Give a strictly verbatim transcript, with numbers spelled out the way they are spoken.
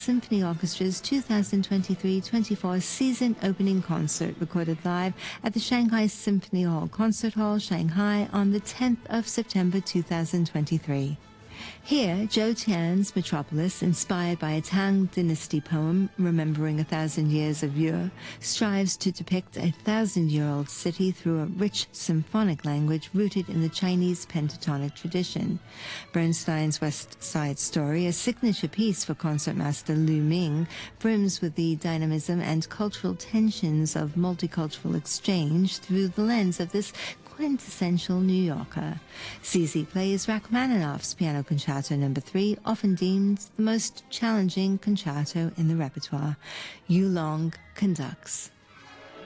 Symphony Orchestra's two thousand twenty-three twenty-four season opening concert, recorded live at the Shanghai Symphony Hall Concert Hall, Shanghai, on the tenth of September two thousand twenty-three. Here, Zhou Tian's Metropolis, inspired by a Tang Dynasty poem remembering a thousand years of Yue, strives to depict a thousand-year-old city through a rich symphonic language rooted in the Chinese pentatonic tradition. Bernstein's West Side Story, a signature piece for concertmaster Lu Ming, brims with the dynamism and cultural tensions of multicultural exchange through the lens of this quintessential New Yorker. C Z plays Rachmaninoff's Piano Concerto Number three, often deemed the most challenging concerto in the repertoire. Yu Long conducts.